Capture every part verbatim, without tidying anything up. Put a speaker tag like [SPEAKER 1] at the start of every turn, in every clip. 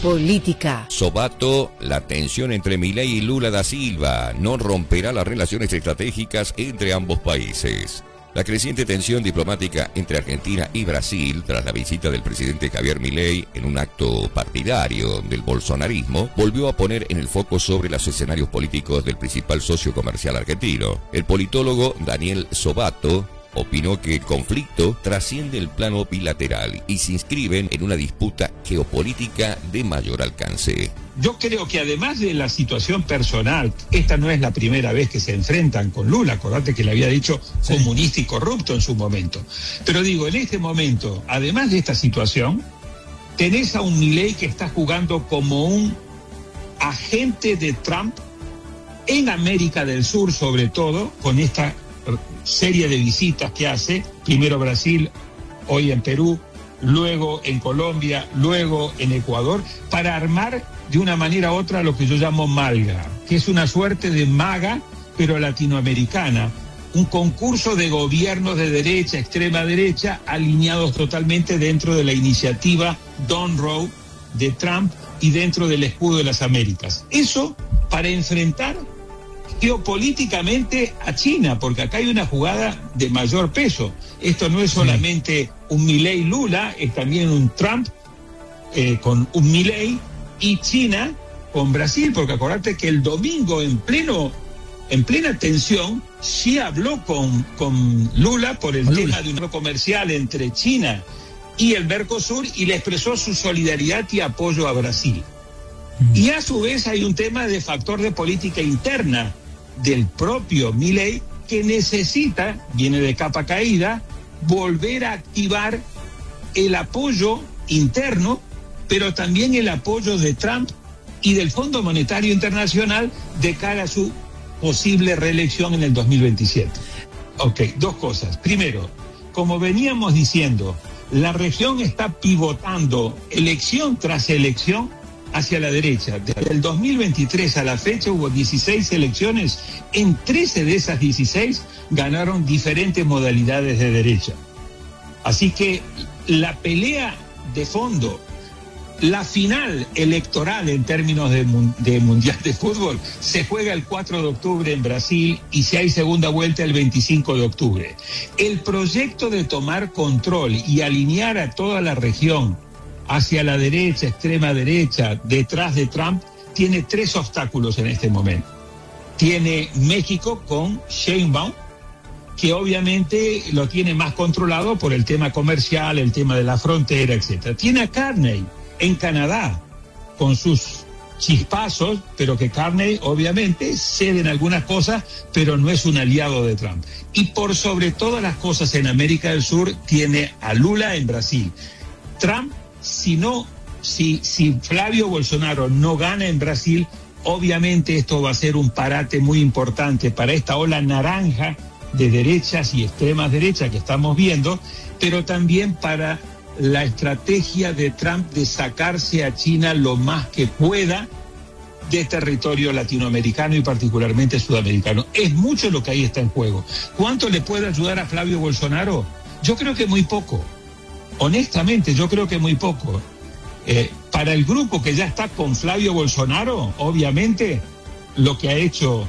[SPEAKER 1] Política.
[SPEAKER 2] Sobato, la tensión entre Milei y Lula da Silva no romperá las relaciones estratégicas entre ambos países. La creciente tensión diplomática entre Argentina y Brasil tras la visita del presidente Javier Milei en un acto partidario del bolsonarismo volvió a poner en el foco sobre los escenarios políticos del principal socio comercial argentino. El politólogo Daniel Sobato opinó que el conflicto trasciende el plano bilateral y se inscriben en una disputa geopolítica de mayor alcance.
[SPEAKER 3] Yo creo que además de la situación personal, esta no es la primera vez que se enfrentan con Lula, acordate que le había dicho sí. comunista y corrupto en su momento. Pero digo, en este momento, además de esta situación, tenés a un Milei que está jugando como un agente de Trump en América del Sur, sobre todo, con esta serie de visitas que hace, primero Brasil, hoy en Perú, luego en Colombia, luego en Ecuador, para armar de una manera u otra lo que yo llamo MALGA, que es una suerte de MAGA, pero latinoamericana, un concurso de gobiernos de derecha, extrema derecha, alineados totalmente dentro de la iniciativa Don't Row de Trump y dentro del escudo de las Américas. Eso para enfrentar geopolíticamente a China, porque acá hay una jugada de mayor peso. Esto no es solamente un Milei Lula, es también un Trump eh, con un Milei y China con Brasil, porque acordate que el domingo en pleno en plena tensión sí habló con, con Lula por el Lula. tema de un acuerdo comercial entre China y el Mercosur y le expresó su solidaridad y apoyo a Brasil. Mm. Y a su vez hay un tema de factor de política interna del propio Milei que necesita, viene de capa caída, volver a activar el apoyo interno, pero también el apoyo de Trump y del Fondo Monetario Internacional de cara a su posible reelección en el dos mil veintisiete. Ok, dos cosas. Primero, como veníamos diciendo, la región está pivotando elección tras elección hacia la derecha. Desde el dos mil veintitrés a la fecha hubo dieciséis elecciones, en trece de esas dieciséis ganaron diferentes modalidades de derecha. Así que la pelea de fondo, la final electoral en términos de, de Mundial de Fútbol, se juega el cuatro de octubre en Brasil y si hay segunda vuelta el veinticinco de octubre. El proyecto de tomar control y alinear a toda la región hacia la derecha, extrema derecha, detrás de Trump, tiene tres obstáculos en este momento. Tiene México con Sheinbaum, que obviamente lo tiene más controlado por el tema comercial, el tema de la frontera, etcétera. Tiene a Carney en Canadá, con sus chispazos, pero que Carney obviamente cede en algunas cosas, pero no es un aliado de Trump. Y por sobre todas las cosas en América del Sur tiene a Lula en Brasil. Trump, si no, si, si Flavio Bolsonaro no gana en Brasil, obviamente esto va a ser un parate muy importante para esta ola naranja de derechas y extremas derechas que estamos viendo, pero también para la estrategia de Trump de sacarse a China lo más que pueda de territorio latinoamericano y particularmente sudamericano. Es mucho lo que ahí está en juego. ¿Cuánto le puede ayudar a Flavio Bolsonaro? Yo creo que muy poco. Honestamente, yo creo que muy poco. Eh, para el grupo que ya está con Flavio Bolsonaro, obviamente, lo que ha hecho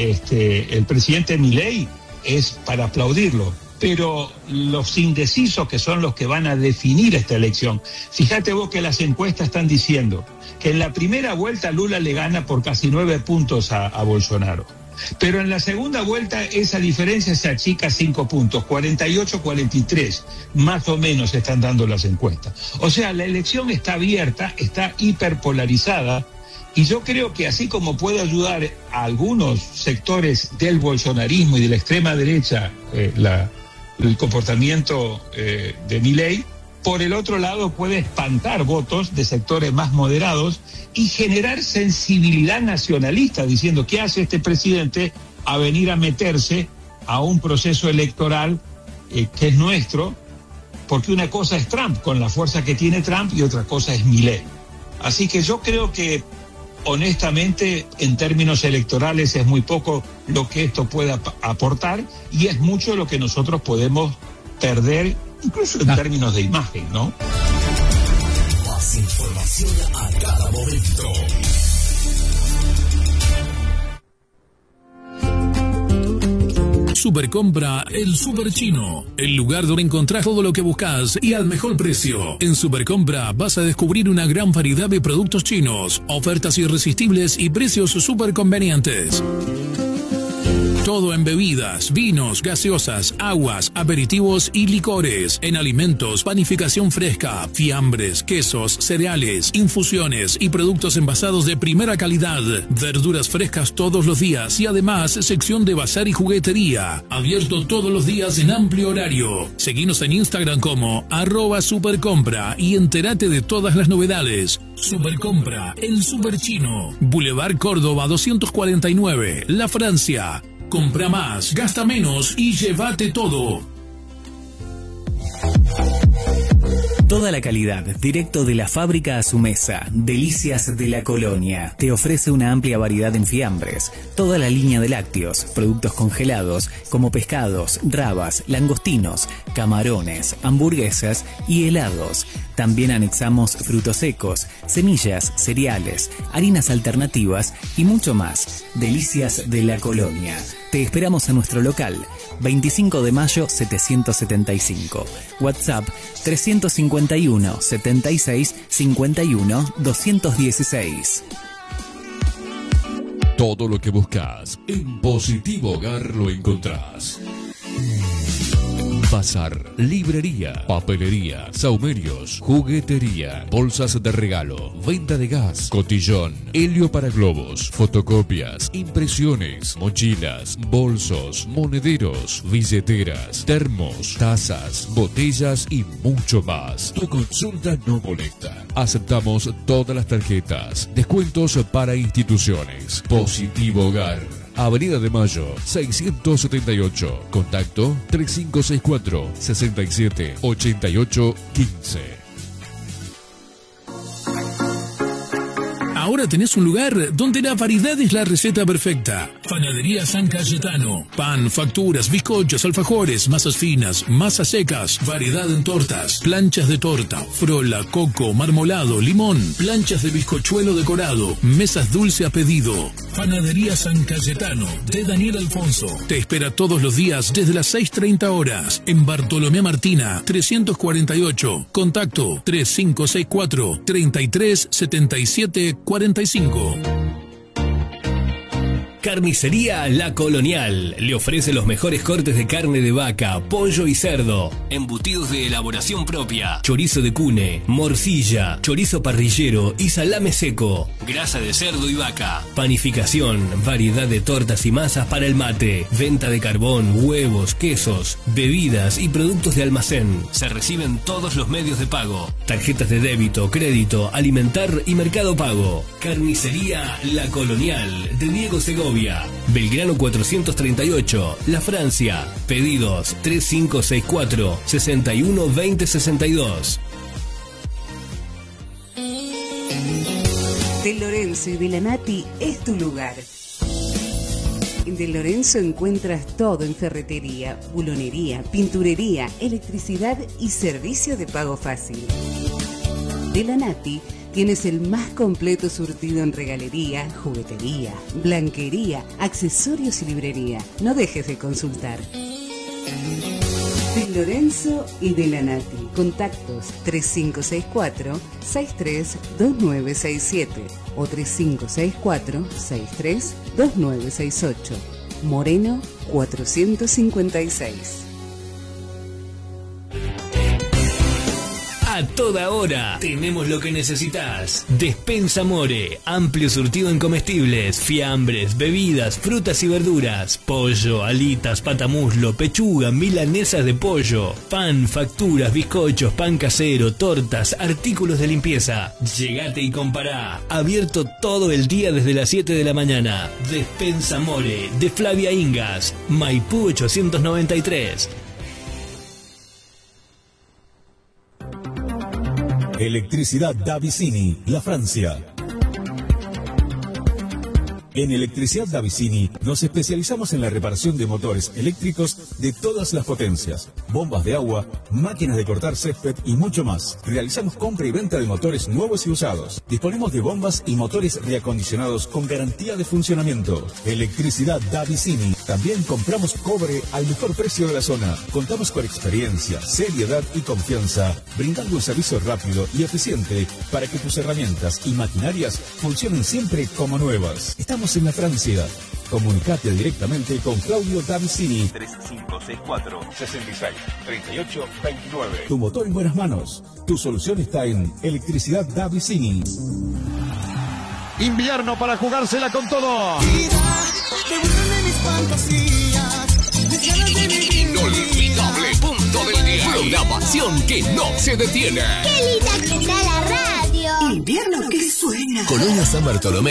[SPEAKER 3] este, el presidente Milei es para aplaudirlo. Pero los indecisos, que son los que van a definir esta elección, fíjate vos que las encuestas están diciendo que en la primera vuelta Lula le gana por casi nueve puntos a, a Bolsonaro. Pero en la segunda vuelta esa diferencia se achica cinco puntos, cuarenta y ocho a cuarenta y tres, más o menos están dando las encuestas. O sea, la elección está abierta, está hiperpolarizada, y yo creo que así como puede ayudar a algunos sectores del bolsonarismo y de la extrema derecha eh, la, el comportamiento eh, de Milei, por el otro lado puede espantar votos de sectores más moderados y generar sensibilidad nacionalista, diciendo ¿qué hace este presidente a venir a meterse a un proceso electoral eh, que es nuestro? Porque una cosa es Trump, con la fuerza que tiene Trump, y otra cosa es Milei. Así que yo creo que, honestamente, en términos electorales es muy poco lo que esto pueda aportar y es mucho lo que nosotros podemos perder, incluso en términos de imagen, ¿no? Más información.
[SPEAKER 1] emociona a cada momento.
[SPEAKER 4] Supercompra El Super Chino, el lugar donde encontrás todo lo que buscas y al mejor precio. En Supercompra vas a descubrir una gran variedad de productos chinos, ofertas irresistibles y precios súper convenientes. Todo en bebidas, vinos, gaseosas, aguas, aperitivos y licores. En alimentos, panificación fresca, fiambres, quesos, cereales, infusiones y productos envasados de primera calidad. Verduras frescas todos los días y además sección de bazar y juguetería. Abierto todos los días en amplio horario. Seguinos en Instagram como arroba supercompra y entérate de todas las novedades. Supercompra, el Super Chino. Boulevard Córdoba doscientos cuarenta y nueve, La Francia. Compra más, gasta menos y llévate todo.
[SPEAKER 5] Toda la calidad, directo de la fábrica a su mesa. Delicias de la Colonia. Te ofrece una amplia variedad en fiambres, toda la línea de lácteos, productos congelados como pescados, rabas, langostinos, camarones, hamburguesas y helados. También anexamos frutos secos, semillas, cereales, harinas alternativas y mucho más. Delicias de la Colonia. Te esperamos en nuestro local, veinticinco de mayo setecientos setenta y cinco. WhatsApp trescientos cincuenta y uno, setenta y seis, cincuenta y uno, doscientos dieciséis.
[SPEAKER 1] Todo lo que buscas en Positivo Hogar lo encontrás. Bazar, librería, papelería, saumerios, juguetería, bolsas de regalo, venta de gas, cotillón, helio para globos, fotocopias, impresiones, mochilas, bolsos, monederos, billeteras, termos, tazas, botellas y mucho más. Tu consulta no molesta. Aceptamos todas las tarjetas. Descuentos para instituciones. Positivo Hogar. Avenida de Mayo, seiscientos setenta y ocho. Contacto tres cinco seis cuatro, seis siete, ocho ocho uno cinco.
[SPEAKER 4] Ahora tenés un lugar donde la variedad es la receta perfecta. Panadería San Cayetano. Pan, facturas, bizcochos, alfajores, masas finas, masas secas, variedad en tortas, planchas de torta, frola, coco, marmolado, limón, planchas de bizcochuelo decorado, mesas dulce a pedido. Panadería San Cayetano de Daniel Alfonso. Te espera todos los días desde las seis treinta horas en Bartolomé Martina, trescientos cuarenta y ocho. Contacto tres cinco seis cuatro, treinta y tres, setenta y siete, cuarenta y cinco.
[SPEAKER 6] Carnicería La Colonial le ofrece los mejores cortes de carne de vaca, pollo y cerdo, embutidos de elaboración propia, chorizo de cune, morcilla, chorizo parrillero y salame seco, grasa de cerdo y vaca, panificación, variedad de tortas y masas para el mate, venta de carbón, huevos, quesos, bebidas y productos de almacén. Se reciben todos los medios de pago, tarjetas de débito, crédito, alimentar y mercado pago. Carnicería La Colonial de Diego Segovia, Belgrano cuatrocientos treinta y ocho, La Francia. Pedidos tres cinco seis cuatro, sesenta y uno, veinte sesenta y dos.
[SPEAKER 7] De Lorenzo y de la Nati es tu lugar. En De Lorenzo encuentras todo en ferretería, bulonería, pinturería, electricidad y servicio de pago fácil. De la Nati tienes el más completo surtido en regalería, juguetería, blanquería, accesorios y librería. No dejes de consultar. De Lorenzo y de la Nati. Contactos tres cinco seis cuatro, seis tres dos nueve seis siete o tres cinco seis cuatro, seis tres dos nueve seis ocho. Moreno cuatrocientos cincuenta y seis.
[SPEAKER 6] A toda hora tenemos lo que necesitas. Despensa More, amplio surtido en comestibles, fiambres, bebidas, frutas y verduras, pollo, alitas, patamuslo, pechuga, milanesas de pollo, pan, facturas, bizcochos, pan casero, tortas, artículos de limpieza. Llegate y compará. Abierto todo el día desde las siete de la mañana. Despensa More, de Flavia Ingas, Maipú ochocientos noventa y tres.
[SPEAKER 1] Electricidad Davicini, La Francia.
[SPEAKER 8] En Electricidad Davicini nos especializamos en la reparación de motores eléctricos de todas las potencias, bombas de agua, máquinas de cortar césped y mucho más. Realizamos compra y venta de motores nuevos y usados. Disponemos de bombas y motores reacondicionados con garantía de funcionamiento. Electricidad Davicini. También compramos cobre al mejor precio de la zona. Contamos con experiencia, seriedad y confianza, brindando un servicio rápido y eficiente para que tus herramientas y maquinarias funcionen siempre como nuevas. Estamos en la Francia. Comunicate directamente con Claudio Davicini.
[SPEAKER 9] tres cinco seis cuatro, seis seis, tres ocho dos nueve.
[SPEAKER 8] Tu motor en buenas manos. Tu solución está en Electricidad Davicini.
[SPEAKER 10] Invierno para jugársela con todo.
[SPEAKER 6] Inolvidable punto del día. Programación que no se detiene.
[SPEAKER 11] ¡Qué linda que está la radio!
[SPEAKER 12] Invierno que suena.
[SPEAKER 6] Colonia San Bartolomé.